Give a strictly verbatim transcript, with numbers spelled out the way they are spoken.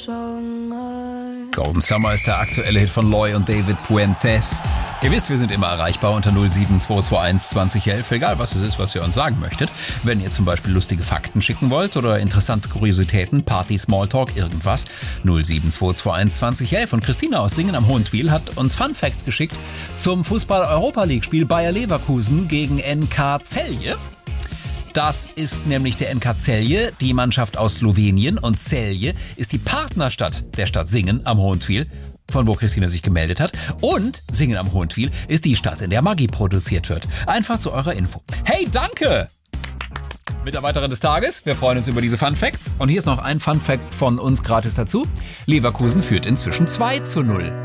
Golden Summer ist der aktuelle Hit von Loy und David Puentes. Ihr wisst, wir sind immer erreichbar unter null sieben zwei zwei eins zwanzig elf, egal was es ist, was ihr uns sagen möchtet. Wenn ihr zum Beispiel lustige Fakten schicken wollt oder interessante Kuriositäten, Party, Smalltalk, irgendwas, null sieben zwei zwei eins zwanzig elf. Und Christina aus Singen am Hohentwiel hat uns Fun Facts geschickt zum Fußball-Europa-League-Spiel Bayer Leverkusen gegen N K Celje. Das ist nämlich der N K Celje, die Mannschaft aus Slowenien, und Celje ist die Partnerstadt der Stadt Singen am Hohentwiel, von wo Christina sich gemeldet hat. Und Singen am Hohentwiel ist die Stadt, in der Maggi produziert wird. Einfach zu eurer Info. Hey, danke! Mitarbeiterin des Tages, wir freuen uns über diese Fun Facts. Und hier ist noch ein Fun Fact von uns gratis dazu. Leverkusen führt inzwischen zwei zu null.